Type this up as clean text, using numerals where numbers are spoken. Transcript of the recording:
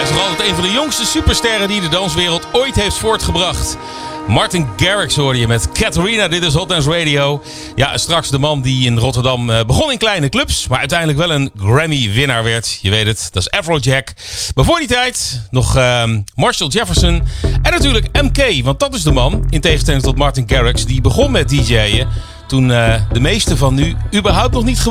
Hij is nog altijd een van de jongste supersterren die de danswereld ooit heeft voortgebracht. Martin Garrix hoorde je met Catharina. Dit is Hot Dance Radio. Ja, straks de man die in Rotterdam begon in kleine clubs, maar uiteindelijk wel een Grammy-winnaar werd. Je weet het, dat is Afrojack. Maar voor die tijd nog Marshall Jefferson en natuurlijk MK. Want dat is de man, in tegenstelling tot Martin Garrix, die begon met DJ'en toen de meeste van nu überhaupt nog niet